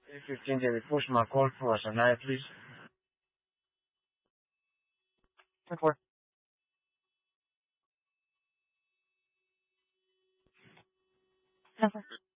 A15, David, push my call for us, and please. 24. Number.